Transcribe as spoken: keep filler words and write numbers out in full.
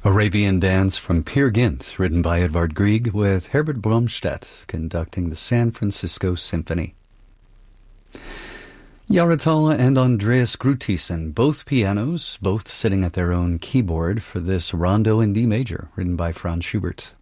Arabian Dance from Peer Gynt, written by Edvard Grieg, with Herbert Bromstedt conducting the San Francisco Symphony. Yaratal and Andreas Grutisen, both pianos, both sitting at their own keyboard for this Rondo in D major, written by Franz Schubert.